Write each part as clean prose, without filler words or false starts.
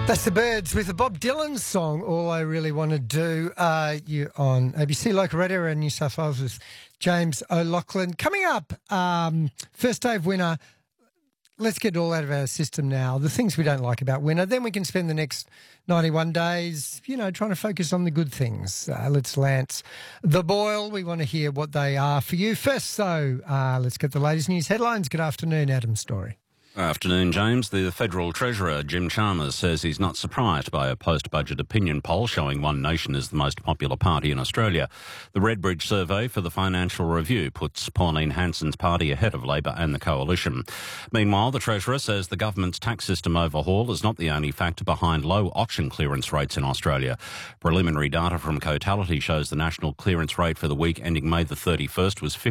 That's the Birds with the Bob Dylan song, All I Really Want to Do. You on ABC Local Radio in New South Wales with James O'Loughlin. Coming up, first day of winter. Let's get it all out of our system now. The things we don't like about winter. Then we can spend the next 91 days, trying to focus on the good things. Let's lance the boil. We want to hear what they are for you. First, though, let's get the latest news headlines. Good afternoon, Adam Story. Afternoon, James. The Federal Treasurer, Jim Chalmers, says he's not surprised by a post-budget opinion poll showing One Nation is the most popular party in Australia. The Redbridge survey for the Financial Review puts Pauline Hanson's party ahead of Labor and the Coalition. Meanwhile, the Treasurer says the government's tax system overhaul is not the only factor behind low auction clearance rates in Australia. Preliminary data from Cotality shows the national clearance rate for the week ending May the 31st was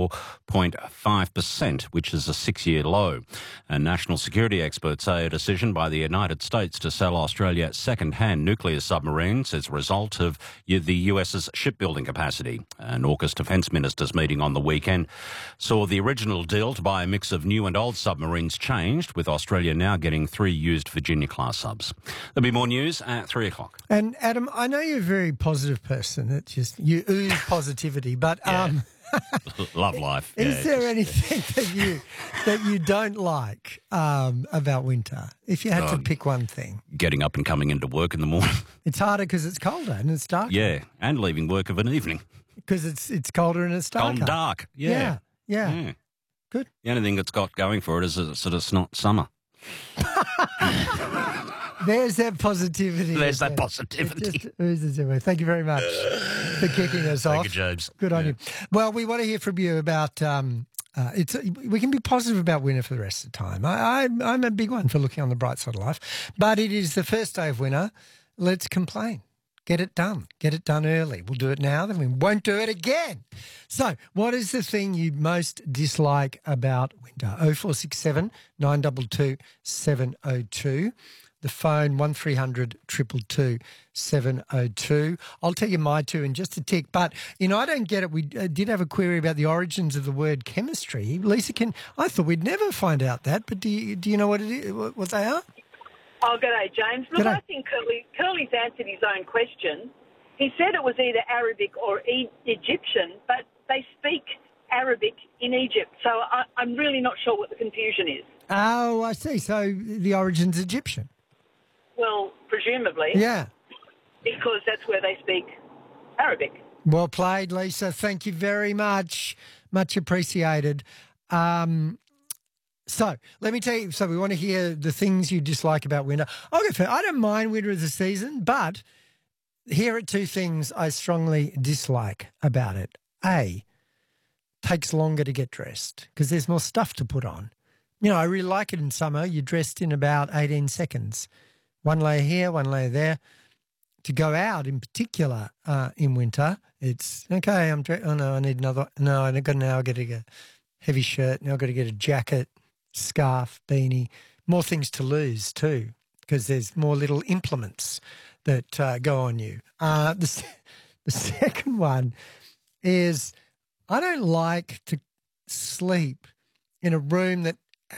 54.5%, which is a six-year low. And national security experts say a decision by the United States to sell Australia second-hand nuclear submarines is a result of the US's shipbuilding capacity. An AUKUS defence ministers meeting on the weekend saw the original deal to buy a mix of new and old submarines changed, with Australia now getting 3 used Virginia-class subs. There'll be more news at 3 o'clock. And Adam, I know you're a very positive person. You ooze positivity, but love life. Is there anything that you don't like about winter? If you had to pick one thing, getting up and coming into work in the morning. It's harder because it's colder and it's darker. Yeah, and leaving work of an evening because it's colder and it's darker. Cold and dark. Yeah. Good. The only thing it's got going for it is that it's not summer. There's that positivity. There's that positivity. Thank you very much for kicking us off. Thank you, James. Good on you. Well, we want to hear from you about we can be positive about winter for the rest of the time. I'm a big one for looking on the bright side of life. But it is the first day of winter. Let's complain. Get it done. Get it done early. We'll do it now, then we won't do it again. So what is the thing you most dislike about winter? 0467 922 702. The phone, 1300 222 702. I'll tell you my two in just a tick. But, I don't get it. We did have a query about the origins of the word chemistry. Lisa, I thought we'd never find out that, but do you know what it is, what they are? Oh, g'day, James. Look, G'day. I think Curly's answered his own question. He said it was either Arabic or Egyptian, but they speak Arabic in Egypt. So I'm really not sure what the confusion is. Oh, I see. So the origin's Egyptian. Well, presumably. Yeah. Because that's where they speak Arabic. Well played, Lisa. Thank you very much. Much appreciated. So let me tell you, we want to hear the things you dislike about winter. I'll go first. I don't mind winter as a season, but here are two things I strongly dislike about it. A, takes longer to get dressed because there's more stuff to put on. I really like it in summer. You're dressed in about 18 seconds. One layer here, one layer there. To go out in particular in winter, it's, okay, I need another. No, I've got to get a heavy shirt. Now I've got to get a jacket, scarf, beanie. More things to lose too because there's more little implements that go on you. The second one is I don't like to sleep in a room that